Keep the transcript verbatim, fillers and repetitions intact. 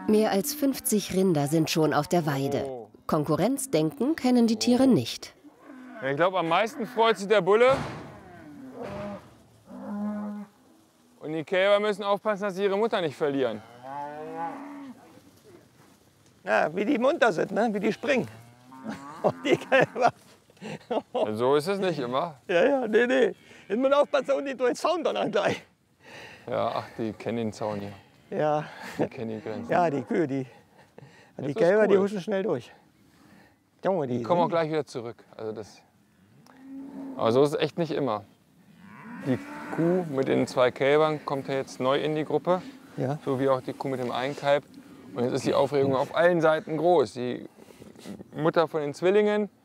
Mehr als fünfzig Rinder sind schon auf der Weide. Konkurrenzdenken kennen die Tiere nicht. Ich glaube, am meisten freut sich der Bulle. Und die Kälber müssen aufpassen, dass sie ihre Mutter nicht verlieren. Ja, wie die munter sind, ne? Wie die springen. Die Kälber. So ist es nicht immer. Ja, ja, nee, nee. Jetzt muss man aufpassen, dass die durch den Zaun dann gleich. Ja, ach, die kennen den Zaun hier. Ja. Die kennen die Grenzen. Ja, die Kühe, die, die ist Kälber, cool. die huschen schnell durch. Junge, die Die kommen auch gleich wieder zurück. Also das, aber so ist es echt nicht immer. Die Kuh mit den zwei Kälbern kommt ja jetzt neu in die Gruppe. Ja. So wie auch die Kuh mit dem einen Kalb. Und jetzt ist die Aufregung auf allen Seiten groß. Die Mutter von den Zwillingen